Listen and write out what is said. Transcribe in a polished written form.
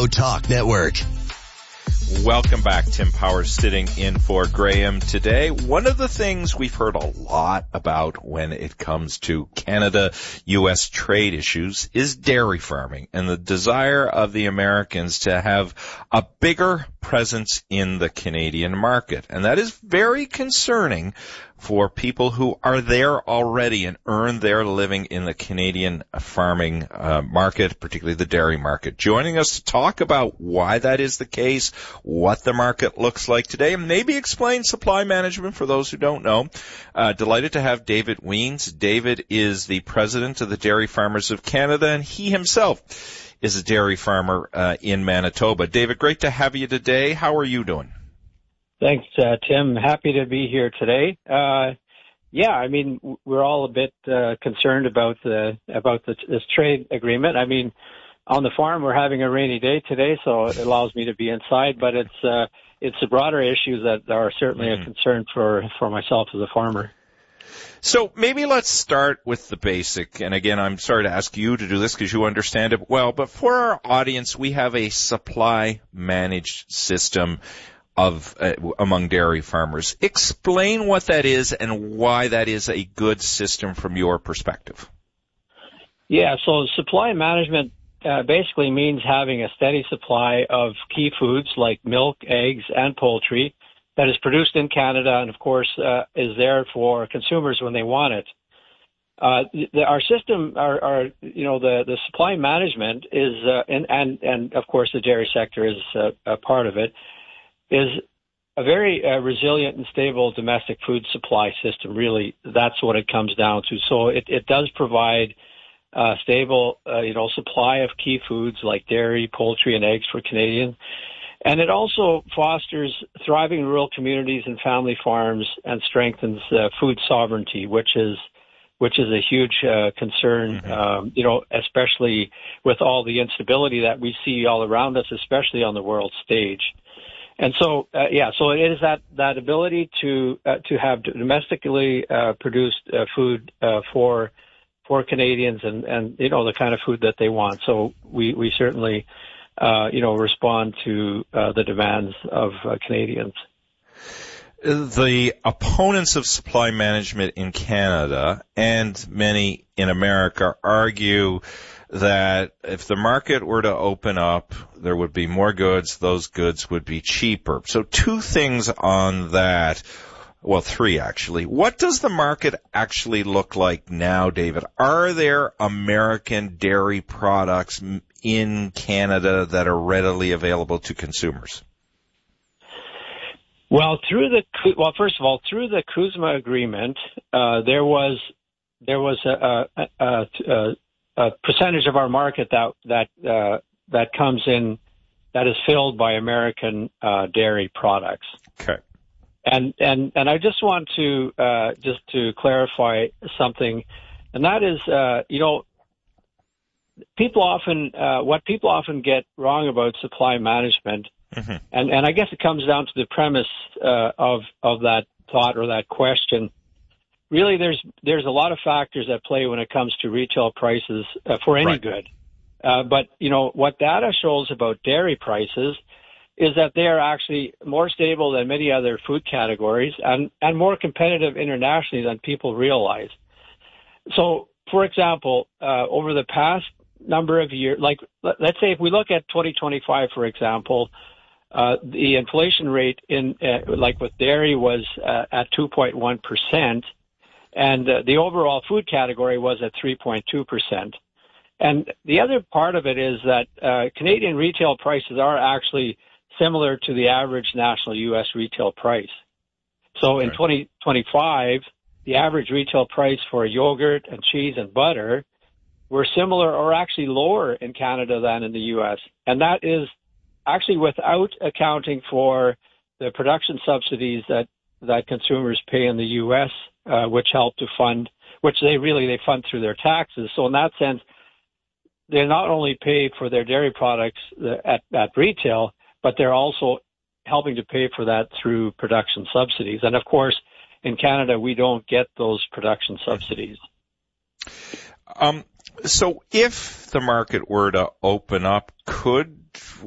Radio Talk Network. Welcome back. Tim Powers sitting in for Graham today. One of the things we've heard a lot about when it comes to Canada-U.S. trade issues is dairy farming and the desire of the Americans to have a bigger presence in the Canadian market. And that is very concerning for people who are there already and earn their living in the Canadian farming market, particularly the dairy market. Joining us to talk about why that is the case, what the market looks like today, and maybe explain supply management for those who don't know. Delighted to have David Wiens. David is the president of the Dairy Farmers of Canada, and he himself is a dairy farmer in Manitoba. David, great to have you today. How are you doing? Thanks, Tim. Happy to be here today. I mean, we're all a bit concerned about this trade agreement. I mean, on the farm we're having a rainy day today, so it allows me to be inside. But it's the broader issues that are certainly a concern for myself as a farmer. So maybe let's start with the basic. And again, I'm sorry to ask you to do this because you understand it well. But for our audience, we have a supply managed system among dairy farmers. Explain what that is and why that is a good system from your perspective. Yeah, so supply management basically means having a steady supply of key foods like milk, eggs, and poultry that is produced in Canada and, of course, is there for consumers when they want it. Our system, the supply management is, and of course the dairy sector is a part of it, is a very resilient and stable domestic food supply system. Really, that's what it comes down to. So it does provide a stable, supply of key foods like dairy, poultry, and eggs for Canadians. And it also fosters thriving rural communities and family farms and strengthens food sovereignty, which is a huge concern, especially with all the instability that we see all around us, especially on the world stage. And so, so it is that ability to have domestically produced food for Canadians and the kind of food that they want. So we certainly respond to the demands of Canadians. The opponents of supply management in Canada and many in America argue that if the market were to open up, there would be more goods, those goods would be cheaper. So two things on that. Well, three actually. What does the market actually look like now, David? Are there American dairy products in Canada that are readily available to consumers? Well, first of all, through the CUSMA agreement, there was a percentage of our market that comes in that is filled by American dairy products. Okay. And I just want to clarify something, and that is people often get wrong about supply management, and I guess it comes down to the premise of that thought or that question. Really, there's a lot of factors at play when it comes to retail prices for any good. But what data shows about dairy prices is that they are actually more stable than many other food categories and more competitive internationally than people realize. So, for example, over the past number of years, like let's say if we look at 2025, for example, the inflation rate with dairy was at 2.1%. And the overall food category was at 3.2%. And the other part of it is that Canadian retail prices are actually similar to the average national U.S. retail price. So in 2025, the average retail price for yogurt and cheese and butter were similar or actually lower in Canada than in the U.S. And that is actually without accounting for the production subsidies that consumers pay in the U.S., which help to fund, which they fund through their taxes. So in that sense, they not only pay for their dairy products at retail, but they're also helping to pay for that through production subsidies. And of course, in Canada, we don't get those production subsidies. So if the market were to open up, could